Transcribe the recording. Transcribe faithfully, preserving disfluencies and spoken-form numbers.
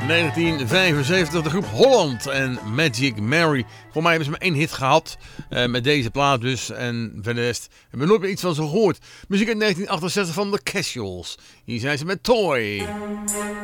negentien vijfenzeventig de groep Holland en Magic Mary. Voor mij hebben ze maar één hit gehad. Uh, met deze plaat dus. En verder de rest hebben we nooit meer iets van ze gehoord. Muziek uit negentien achtenzestig van The Casuals. Hier zijn ze met Toy.